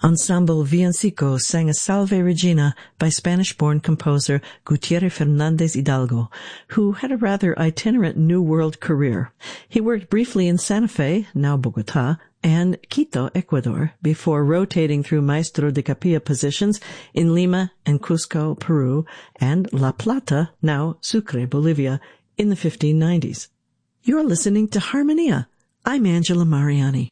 Ensemble Villancico sang a Salve Regina by Spanish-born composer Gutierrez Fernandez Hidalgo, who had a rather itinerant New World career. He worked briefly in Santa Fe, now Bogota, and Quito, Ecuador, before rotating through Maestro de Capilla positions in Lima and Cusco, Peru, and La Plata, now Sucre, Bolivia, in the 1590s. You're listening to Harmonia. I'm Angela Mariani.